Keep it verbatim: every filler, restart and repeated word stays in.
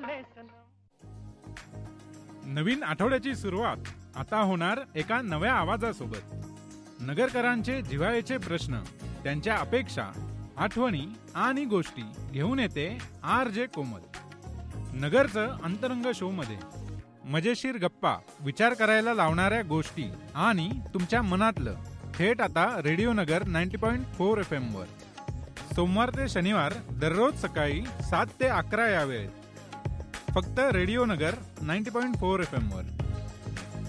नवीन आठवड्याची सुरुवात आता होणार एका नव्या आवाजासोबत. नगरकरांचे जिव्हाळ्याचे प्रश्न, त्यांच्या अपेक्षा, आठवणी आणि गोष्टी घेऊन येते आर जे कोमल. नगरचं अंतरंग शो मध्ये मजेशीर गप्पा, विचार करायला लावणाऱ्या गोष्टी आणि तुमच्या मनातलं थेट आता रेडिओ नगर नव्वद पॉइंट चार एफ एम वर. सोमवार ते शनिवार दररोज सकाळी सात ते अकरा या वेळेत फक्त रेडिओ नगर नव्वद पॉइंट चार एफ एम वर.